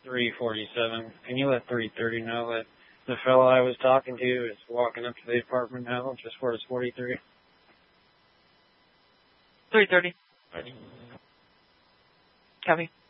347. Can you let 330 know that the fellow I was talking to is walking up to the apartment now, just where it's 43? 330. Copy.